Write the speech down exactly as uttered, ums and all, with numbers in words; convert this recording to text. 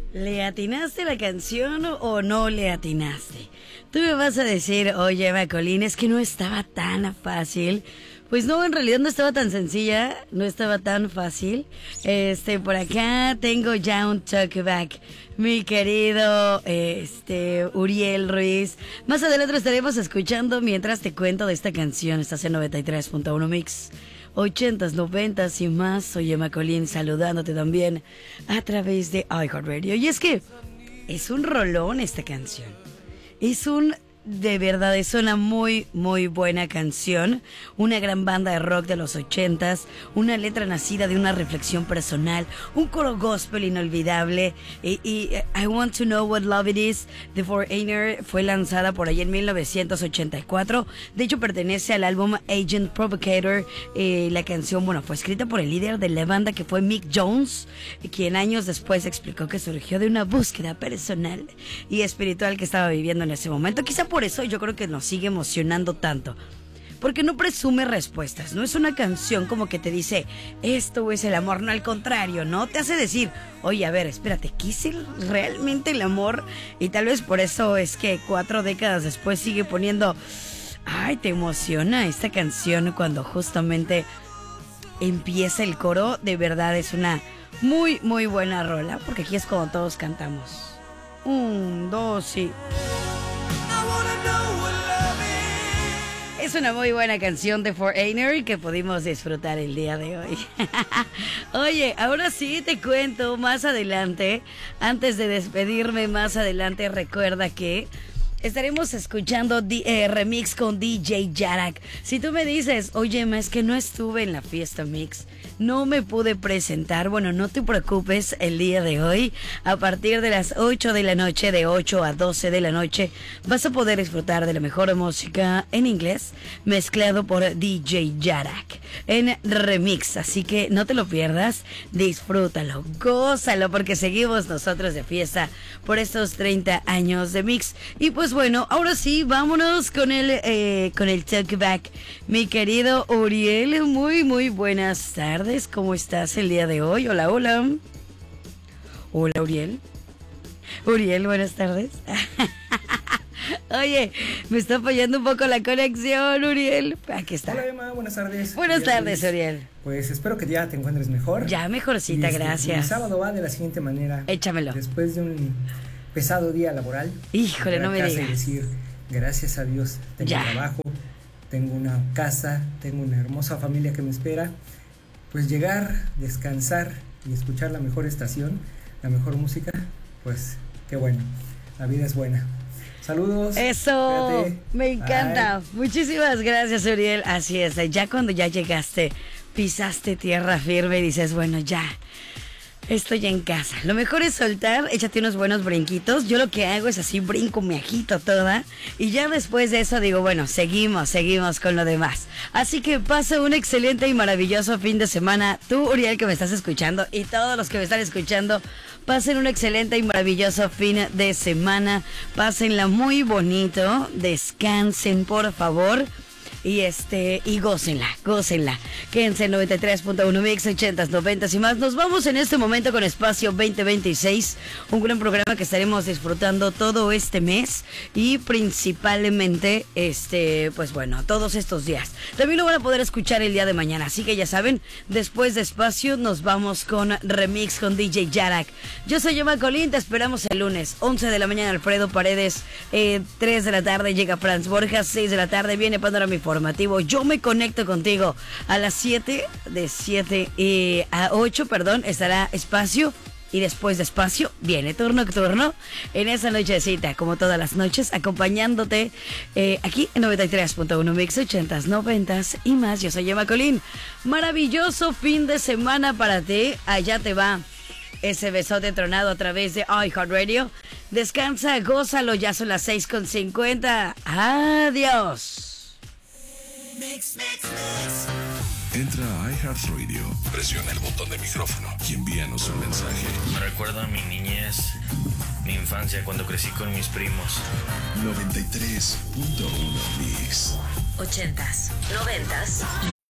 ¿Le atinaste la canción o no le atinaste? Tú me vas a decir, oye, Macolín, es que no estaba tan fácil. Pues no, en realidad no estaba tan sencilla, no estaba tan fácil. Este, por acá tengo ya un talkback, mi querido, este, Uriel Ruiz. Más adelante lo estaremos escuchando mientras te cuento de esta canción. Estás en noventa y tres punto uno Mix. Ochentas, noventas y más. Soy Emma Colín saludándote también a través de iHeartRadio. Y es que es un rolón esta canción. Es un... De verdad, es una muy, muy buena canción. Una gran banda de rock de los ochentas. Una letra nacida de una reflexión personal. Un coro gospel inolvidable. Y, y I Want to Know What Love It Is de Foreigner fue lanzada por ahí en mil novecientos ochenta y cuatro. De hecho, pertenece al álbum Agent Provocator. Eh, la canción, bueno, fue escrita por el líder de la banda, que fue Mick Jones, quien años después explicó que surgió de una búsqueda personal y espiritual que estaba viviendo en ese momento. Quizá por Por eso yo creo que nos sigue emocionando tanto, porque no presume respuestas, no es una canción como que te dice esto es el amor, no, al contrario, no te hace decir, oye, a ver, espérate, ¿qué es el, realmente el amor? Y tal vez por eso es que cuatro décadas después sigue poniendo, ay, te emociona esta canción cuando justamente empieza el coro. De verdad es una muy, muy buena rola, porque aquí es como todos cantamos. Un, dos y... Es una muy buena canción de Foreigner que pudimos disfrutar el día de hoy. Oye, ahora sí te cuento más adelante. Antes de despedirme más adelante, recuerda que estaremos escuchando eh, remix con D J Jarak. Si tú me dices, oye, ma, es que no estuve en la fiesta mix, no me pude presentar, bueno, no te preocupes, el día de hoy, a partir de las ocho de la noche, de ocho a doce de la noche, vas a poder disfrutar de la mejor música en inglés, mezclado por D J Jarak, en remix. Así que no te lo pierdas, disfrútalo, gózalo, porque seguimos nosotros de fiesta por estos treinta años de mix. Y pues bueno, ahora sí, vámonos con el, eh, con el talkback. Mi querido Uriel, muy, muy buenas tardes. ¿Cómo estás el día de hoy? Hola, hola. Hola, Uriel. Uriel, buenas tardes. Oye, me está fallando un poco la conexión, Uriel. Aquí está. Hola, Emma, buenas tardes. Buenas tardes, Uriel. Pues espero que ya te encuentres mejor. Ya mejorcita, este, gracias. El sábado va de la siguiente manera. Échamelo. Después de un pesado día laboral. Híjole, no me digas. Y decir, gracias a Dios, tengo ya. trabajo, tengo una casa, tengo una hermosa familia que me espera. Pues llegar, descansar y escuchar la mejor estación, la mejor música, pues qué bueno, la vida es buena. Saludos. Eso, cuídate. Me encanta. Bye. Muchísimas gracias, Uriel. Así es, ya cuando ya llegaste, pisaste tierra firme y dices, bueno, ya estoy en casa. Lo mejor es soltar, échate unos buenos brinquitos. Yo lo que hago es así, brinco, me agito toda. Y ya después de eso digo, bueno, seguimos, seguimos con lo demás. Así que pasa un excelente y maravilloso fin de semana. Tú, Uriel, que me estás escuchando, y todos los que me están escuchando, pasen un excelente y maravilloso fin de semana. Pásenla muy bonito. Descansen, por favor. Y este, y gócenla, gócenla. Quédense en noventa y tres punto uno Mix, ochentas, noventas y más. Nos vamos en este momento con Espacio veinte veintiséis, un gran programa que estaremos disfrutando todo este mes y principalmente, este, pues bueno, todos estos días. También lo van a poder escuchar el día de mañana, así que ya saben, después de Espacio nos vamos con remix con D J Jarak. Yo soy Emma Colín, te esperamos el lunes, once de la mañana Alfredo Paredes, eh, tres de la tarde llega Franz Borja, seis de la tarde viene Panorama Informativo. Yo me conecto contigo a las siete, de siete a ocho, perdón, estará Espacio. Y después de Espacio viene Turno Nocturno en esa nochecita, como todas las noches, acompañándote eh, aquí en noventa y tres punto uno Mix, ochentas, noventas y más. Yo soy Emma Colín. Maravilloso fin de semana para ti. Allá te va ese besote tronado a través de iHeartRadio. Descansa, gózalo, ya son las seis con cincuenta. Adiós. Mix, mix, mix. Entra a iHeartRadio, presiona el botón de micrófono y envíanos un mensaje. Me recuerda a mi niñez, mi infancia cuando crecí con mis primos. noventa y tres punto uno Mix. Ochentas, noventas.